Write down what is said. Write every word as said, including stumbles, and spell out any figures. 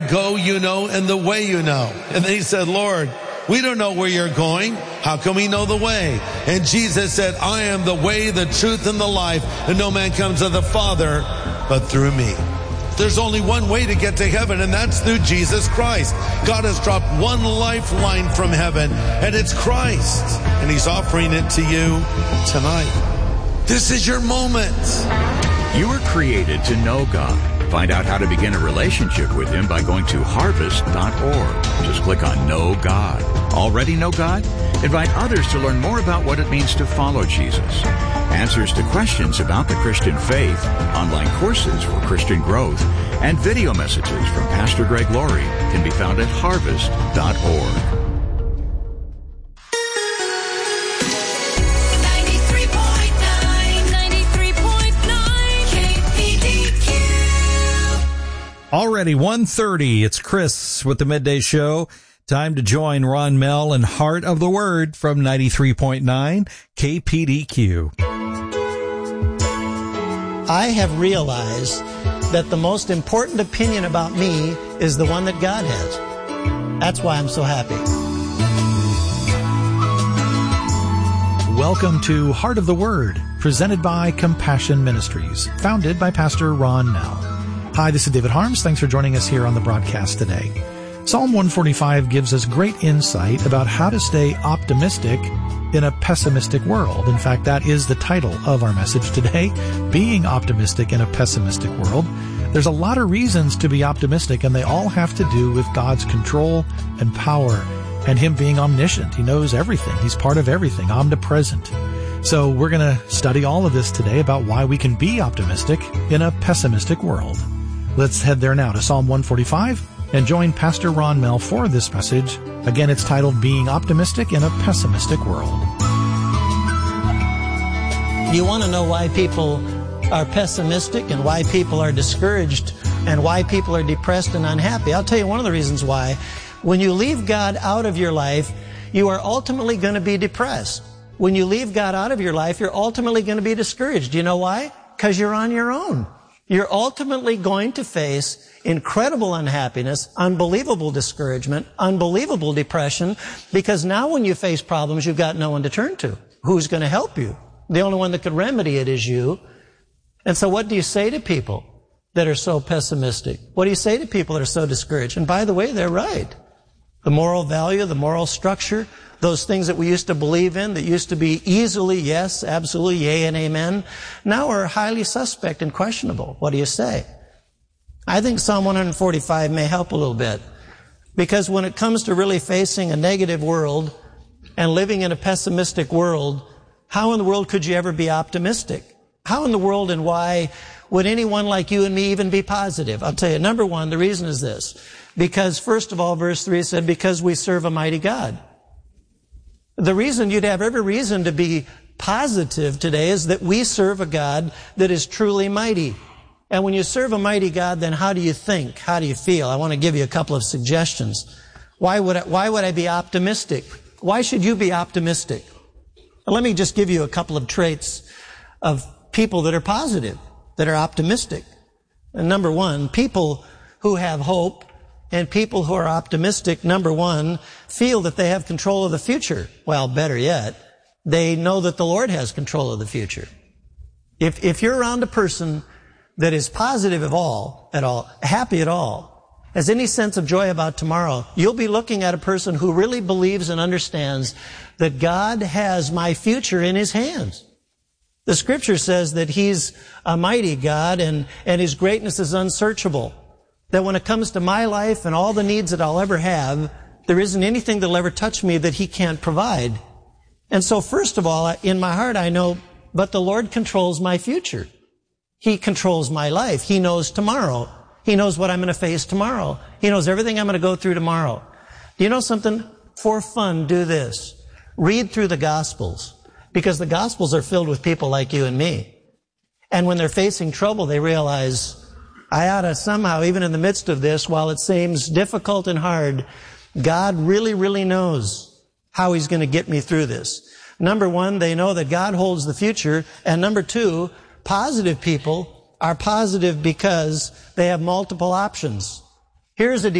go you know and the way you know. And then he said, Lord, we don't know where you're going. How can we know the way? And Jesus said, I am the way, the truth, and the life, and no man comes to the Father but through me. There's only one way to get to heaven, and that's through Jesus Christ. God has dropped one lifeline from heaven, and it's Christ. And he's offering it to you tonight. This is your moment. You were created to know God. Find out how to begin a relationship with Him by going to harvest dot org. Just click on Know God. Already know God? Invite others to learn more about what it means to follow Jesus. Answers to questions about the Christian faith, online courses for Christian growth, and video messages from Pastor Greg Laurie can be found at harvest dot org. Already one thirty, it's Chris with the Midday Show. Time to join Ron Mell and Heart of the Word from ninety-three point nine K P D Q. I have realized that the most important opinion about me is the one that God has. That's why I'm so happy. Welcome to Heart of the Word, presented by Compassion Ministries, founded by Pastor Ron Mell. Hi, this is David Harms. Thanks for joining us here on the broadcast today. Psalm one forty-five gives us great insight about how to stay optimistic in a pessimistic world. In fact, that is the title of our message today, Being Optimistic in a Pessimistic World. There's a lot of reasons to be optimistic, and they all have to do with God's control and power and Him being omniscient. He knows everything. He's part of everything, omnipresent. So we're going to study all of this today about why we can be optimistic in a pessimistic world. Let's head there now to Psalm one forty-five and join Pastor Ron Mell for this message. Again, it's titled Being Optimistic in a Pessimistic World. You want to know why people are pessimistic and why people are discouraged and why people are depressed and unhappy? I'll tell you one of the reasons why. When you leave God out of your life, you are ultimately going to be depressed. When you leave God out of your life, you're ultimately going to be discouraged. Do you know why? Because you're on your own. You're ultimately going to face incredible unhappiness, unbelievable discouragement, unbelievable depression, because now when you face problems, you've got no one to turn to. Who's going to help you? The only one that could remedy it is you. And so what do you say to people that are so pessimistic? What do you say to people that are so discouraged? And by the way, they're right. The moral value, the moral structure, those things that we used to believe in, that used to be easily yes, absolutely, yea and amen, now are highly suspect and questionable. What do you say? I think Psalm one forty-five may help a little bit, because when it comes to really facing a negative world and living in a pessimistic world, how in the world could you ever be optimistic? How in the world and why would anyone like you and me even be positive? I'll tell you, number one, the reason is this. Because first of all, verse three said, because we serve a mighty God. The reason you'd have every reason to be positive today is that we serve a God that is truly mighty. And when you serve a mighty God, then how do you think? How do you feel? I want to give you a couple of suggestions. Why would I, why would I be optimistic? Why should you be optimistic? Let me just give you a couple of traits of people that are positive, that are optimistic. And number one, people who have hope and people who are optimistic, number one, feel that they have control of the future. Well, better yet, they know that the Lord has control of the future. If, if you're around a person that is positive at all, at all, happy at all, has any sense of joy about tomorrow, you'll be looking at a person who really believes and understands that God has my future in His hands. The Scripture says that He's a mighty God and, and His greatness is unsearchable. That when it comes to my life and all the needs that I'll ever have, there isn't anything that'll ever touch me that He can't provide. And so first of all, in my heart I know, but the Lord controls my future. He controls my life. He knows tomorrow. He knows what I'm going to face tomorrow. He knows everything I'm going to go through tomorrow. Do you know something? For fun, do this. Read through the Gospels, because the Gospels are filled with people like you and me. And when they're facing trouble, they realize, I ought to somehow, even in the midst of this, while it seems difficult and hard, God really, really knows how He's going to get me through this. Number one, they know that God holds the future. And number two, positive people are positive because they have multiple options. Here's a